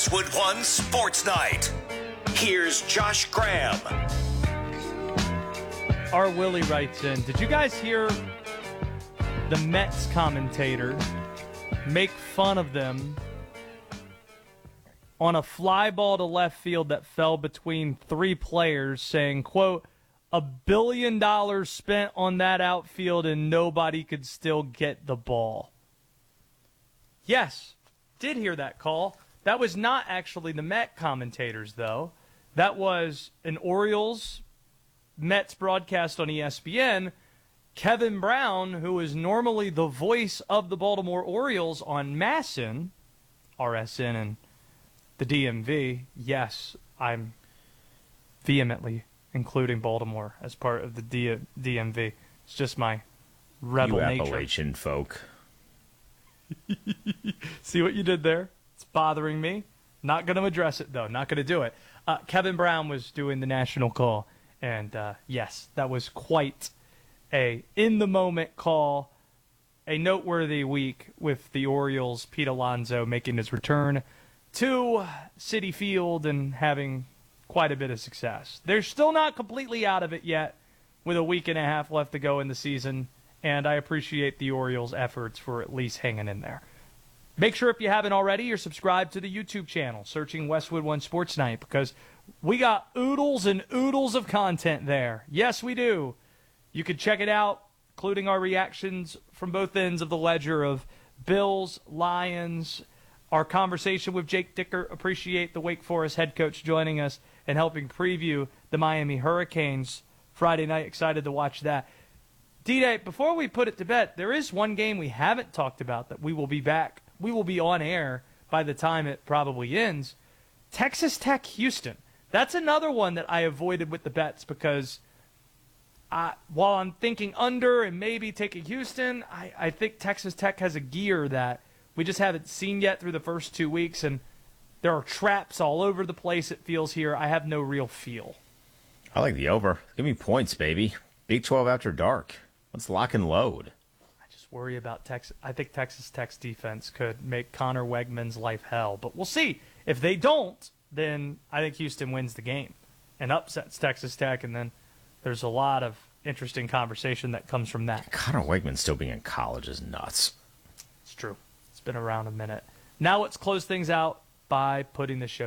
Westwood One Sports Night. Here's Josh Graham. Our Willie writes in, did you guys hear the Mets commentator make fun of them on a fly ball to left field that fell between three players, saying, quote, $1 billion spent on that outfield and nobody could still get the ball? Yes, did hear that call. That was not actually the Met commentators, though. That was an Orioles-Mets broadcast on ESPN. Kevin Brown, who is normally the voice of the Baltimore Orioles on MASN, RSN, and the DMV. Yes, I'm vehemently including Baltimore as part of the DMV. It's just my rebel nature. You Appalachian folk. See what you did there? It's bothering me. Not going to address it, though. Not going to do it. Kevin Brown was doing the national call. And, yes, that was quite a in-the-moment call. A noteworthy week with the Orioles, Pete Alonso making his return to Citi Field and having quite a bit of success. They're still not completely out of it yet with a week and a half left to go in the season. And I appreciate the Orioles' efforts for at least hanging in there. Make sure if you haven't already, you're subscribed to the YouTube channel, searching Westwood One Sports Night, because we got oodles and oodles of content there. Yes, we do. You can check it out, including our reactions from both ends of the ledger of Bills, Lions, our conversation with Jake Dicker. Appreciate the Wake Forest head coach joining us and helping preview the Miami Hurricanes Friday night. Excited to watch that. D-Day, before we put it to bed, there is one game we haven't talked about that we will be back. We will be on air by the time it probably ends. Texas Tech, Houston. That's another one that I avoided with the bets because while I'm thinking under and maybe taking Houston, I think Texas Tech has a gear that we just haven't seen yet through the first 2 weeks, and there are traps all over the place, it feels here. I have no real feel. I like the over. Give me points, baby. Big 12 after dark. Let's lock and load. I just worry about Texas. I think Texas Tech's defense could make Connor Wegman's life hell, but we'll see. If they don't, then I think Houston wins the game and upsets Texas Tech, and then there's a lot of interesting conversation that comes from that. Connor Wegman still being in college is nuts. It's true. It's been around a minute. Now let's close things out by putting the show